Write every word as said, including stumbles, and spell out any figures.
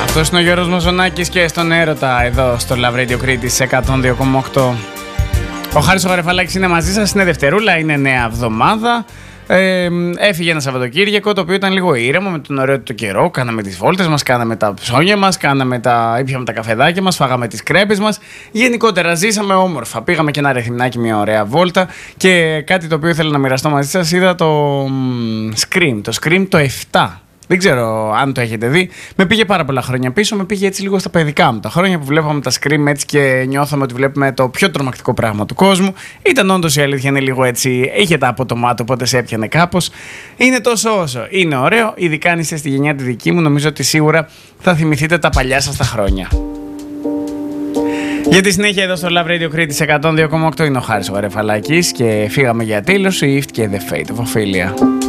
Αυτός είναι ο Γιώργος Μαζονάκης και στον έρωτα εδώ στο Love Radio Κρήτης εκατόν δύο κόμμα οκτώ. Ο Χάρης ο Γαρεφαλάκης είναι μαζί σας, είναι Δευτερούλα, είναι νέα εβδομάδα. Ε, έφυγε ένα Σαββατοκύριακο το οποίο ήταν λίγο ήρεμο με τον ωραίο του καιρό. Κάναμε τις βόλτες μας, κάναμε τα ψώνια μας, κάναμε τα, ήπιαμε τα καφεδάκια μας, φάγαμε τις κρέπες μας. Γενικότερα ζήσαμε όμορφα. Πήγαμε και ένα ρεθυμνάκι, μια ωραία βόλτα. Και κάτι το οποίο ήθελα να μοιραστώ μαζί σας, είδα το Scream, το Scream το επτά. Δεν ξέρω αν το έχετε δει. Με πήγε πάρα πολλά χρόνια πίσω, με πήγε έτσι λίγο στα παιδικά μου. Τα χρόνια που βλέπαμε τα Scream έτσι και νιώθαμε ότι βλέπουμε το πιο τρομακτικό πράγμα του κόσμου. Ήταν όντως η αλήθεια, είναι λίγο έτσι. Είχε τα αποτομάτω, οπότε σε έπιανε κάπως. Είναι τόσο όσο. Είναι ωραίο, ειδικά αν είστε στη γενιά τη δική μου. Νομίζω ότι σίγουρα θα θυμηθείτε τα παλιά σας τα χρόνια. Για τη συνέχεια εδώ στο Love Radio Κρήτης εκατόν δύο κόμμα οκτώ είναι ο Χάρης ο Γαρεφαλάκης και φύγαμε για Taylor Swift και The Fate of Ophelia.